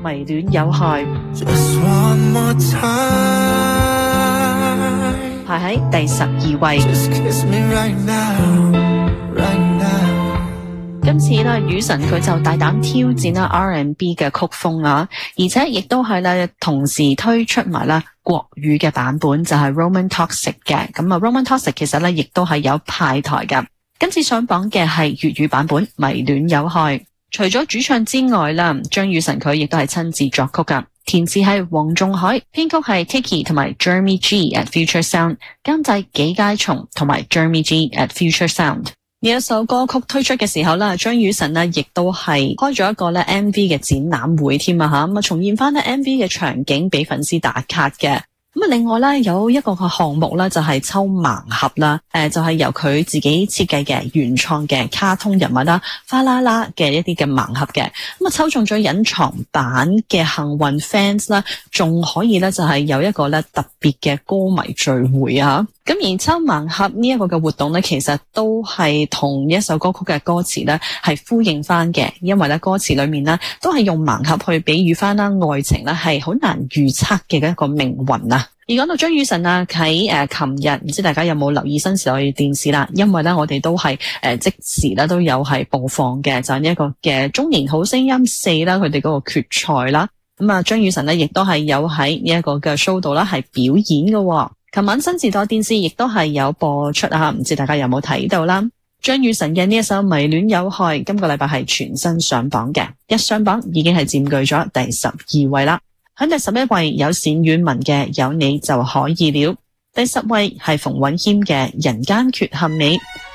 迷戀有害，排喺第12位。今次咧，雨神佢就大膽挑戰啦 R&B 嘅曲風啊，而且亦都係咧同時推出埋啦國語嘅版本，就係 Roman Toxic 嘅。咁啊 Roman Toxic 其實咧亦都係有派台㗎。今次上榜嘅係粵語版本《迷戀有害》，除咗主唱之外啦，張雨晨佢亦都係親自作曲㗎，填詞係黃仲海，編曲係 Tiki 同埋 Jeremy G at Future Sound， 監製紀佳松同埋 Jeremy G at Future Sound。呢一首歌曲推出嘅時候啦，張雨晨呢亦都係開咗一個咧 MV 嘅展覽會添啊吓，咁啊重現翻咧 MV 嘅場景俾粉絲打卡嘅。咁啊，另外咧有一個項目咧就係抽盲盒啦，就係由佢自己設計嘅原創嘅卡通人物啦，花啦啦嘅一啲嘅盲盒嘅。咁啊，抽中咗隱藏版嘅幸運 fans 啦，仲可以咧就係有一個咧特別嘅歌迷聚會啊。咁而抽盲盒呢一個嘅活動咧，其實都係同一首歌曲嘅歌詞咧係呼應翻嘅，因為咧歌詞裏面咧都係用盲盒去比喻翻啦愛情咧係好難預測嘅一個命運啊。而講到張雨晨啊，喺琴日唔知大家有冇留意新時代電視啦，因為咧我哋都係即時咧都有係播放嘅，就係呢一個嘅中年好聲音4啦，佢哋嗰個決賽啦。咁啊，張雨晨咧亦都係有喺呢一個嘅 show 度啦係表演嘅。琴晚新時代電視亦都係有播出啊，唔知大家有冇睇到啦？張雨晨嘅呢一首《迷戀有害》，今個禮拜係全新上榜嘅，一上榜已經係佔據咗第12位啦。喺第11位有冼婉文嘅《有你就可以了》，第10位係馮允謙嘅《人間缺陷你》。